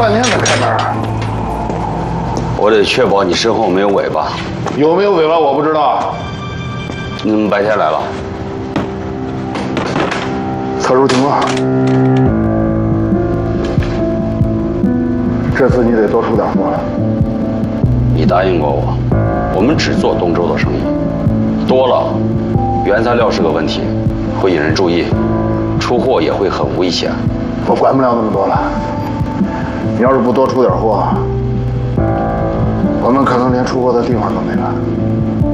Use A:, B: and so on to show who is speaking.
A: 半天才开门。
B: 我得确保你身后没有尾巴。
A: 有没有尾巴我不知道。
B: 你怎么白天来了？
A: 特殊情况，这次你得多出点货。
B: 你答应过我，我们只做东周的生意，多了，原材料是个问题，会引人注意，出货也会很危险。
A: 我管不了那么多了。你要是不多出点货，我们可能连出货的地方都没了。